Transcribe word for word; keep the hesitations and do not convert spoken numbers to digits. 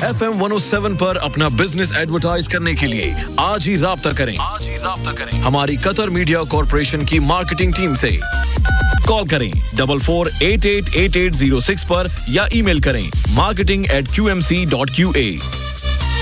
F M one O seven पर अपना business advertise करने के लिए आज ही राब्ता करें आज ही राब्ता करें हमारी कतर मीडिया कॉर्पोरेशन की मार्केटिंग टीम से। कॉल करें double four eight eight eight eight zero six पर या ईमेल करें marketing eight Q M C dot Q A.